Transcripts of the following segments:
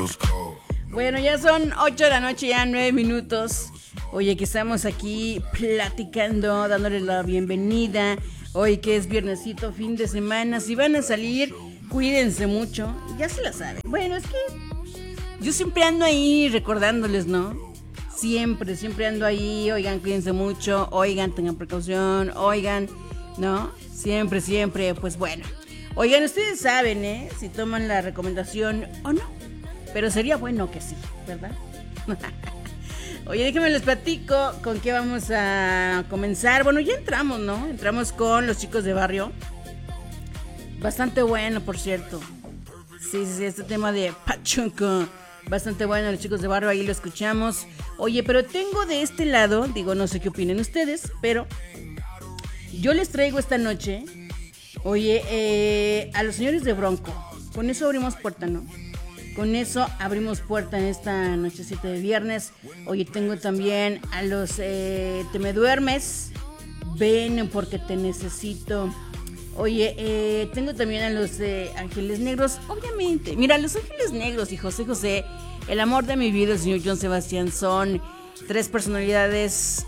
Bueno, ya son 8 de la noche, ya 9 minutos. Oye, que estamos aquí platicando, dándoles la bienvenida. Hoy que es viernesito, fin de semana. Si van a salir, cuídense mucho. Ya se la saben. Bueno, es que yo siempre ando ahí recordándoles, ¿no? Siempre ando ahí. Oigan, cuídense mucho. Oigan, tengan precaución. Oigan, ¿no? Siempre, pues bueno. Oigan, ustedes saben, si toman la recomendación o no. Pero sería bueno que sí, ¿verdad? Oye, déjenme les platico con qué vamos a comenzar. Bueno, ya entramos, ¿no? Entramos con los chicos de barrio. Bastante bueno, por cierto. Sí, este tema de Pachunco. Bastante bueno, los chicos de barrio, ahí lo escuchamos. Oye, pero tengo de este lado, digo, no sé qué opinen ustedes, pero yo les traigo esta noche, oye, a los señores de Bronco. Con eso abrimos puerta, ¿no? Con eso abrimos puerta en esta nochecita de viernes. Oye, tengo también a los Te me duermes, ven porque te necesito. Oye, tengo también a los Ángeles Negros, obviamente. Mira, los Ángeles Negros y José José, el amor de mi vida, el señor John Sebastián, son dos personalidades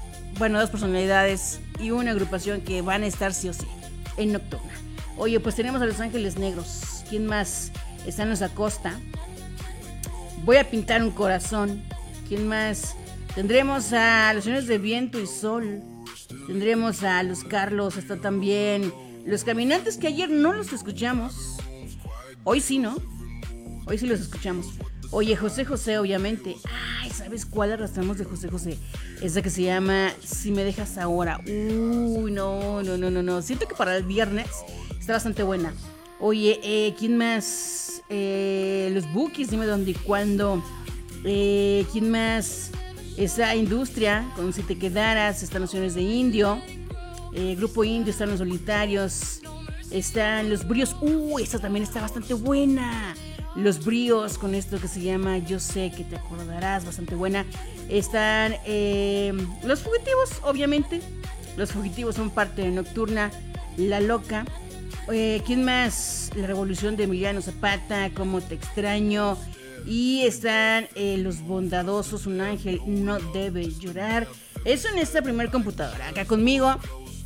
y una agrupación que van a estar sí o sí en Nocturna. Oye, pues tenemos a los Ángeles Negros. ¿Quién más? Está Luis Acosta. Voy a pintar un corazón. ¿Quién más? Tendremos a los señores de Viento y Sol. Tendremos a los Carlos. Está también Los Caminantes, que ayer no los escuchamos. Hoy sí, ¿no? Hoy sí los escuchamos. Oye, José José, obviamente. Ay, ¿sabes cuál arrastramos de José José? Esa que se llama Si me dejas ahora. Uy, no. Siento que para el viernes está bastante buena. Oye, ¿quién más? Los Bookies, dime dónde y cuándo. ¿Quién más? Esa Industria, con Si te quedaras. Están Nociones de Indio. Grupo Indio, están Los Solitarios. Están Los Bríos. Esta también está bastante buena. Los Bríos, con esto que se llama Yo sé que te acordarás, bastante buena. Están Los Fugitivos, obviamente. Los Fugitivos son parte de Nocturna. La Loca. ¿Quién más? La Revolución de Emiliano Zapata, Cómo te extraño. Y están Los Bondadosos, Un ángel no debe llorar. Eso en esta primer computadora. Acá conmigo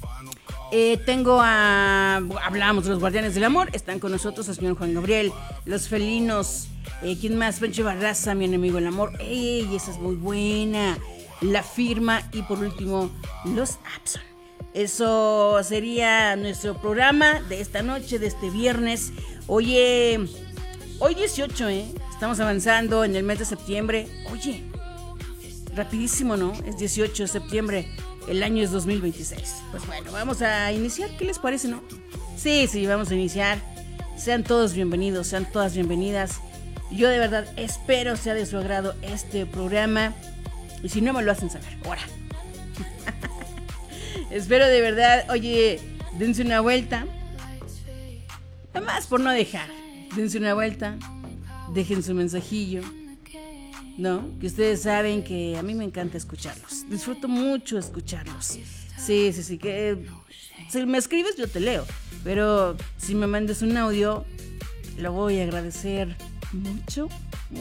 hablamos de Los Guardianes del Amor. Están con nosotros el señor Juan Gabriel. Los Felinos. ¿Quién más? Pencho Barraza, Mi enemigo el amor. Esa es muy buena. La Firma. Y por último, Los Abson. Eso sería nuestro programa de esta noche, de este viernes. Oye, hoy 18, estamos avanzando en el mes de septiembre. Oye, rapidísimo, ¿no? Es 18 de septiembre, el año es 2026. Pues bueno, vamos a iniciar, ¿qué les parece, no? Sí, vamos a iniciar. Sean todos bienvenidos, sean todas bienvenidas. Yo de verdad espero sea de su agrado este programa. Y si no, me lo hacen saber, ahora. Espero de verdad, oye, dense una vuelta. Nada más por no dejar. Dense una vuelta. Dejen su mensajillo. ¿No? Que ustedes saben que a mí me encanta escucharlos. Disfruto mucho escucharlos. Sí. Que si me escribes, yo te leo. Pero si me mandas un audio, lo voy a agradecer mucho.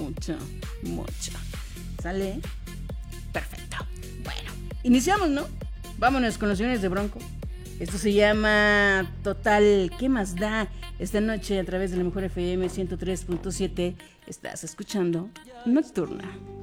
¿Sale? Perfecto. Bueno, iniciamos, ¿no? Vámonos con los señores de Bronco. Esto se llama Total, ¿qué más da? Esta noche a través de la Mejor FM 103.7 estás escuchando Nocturna.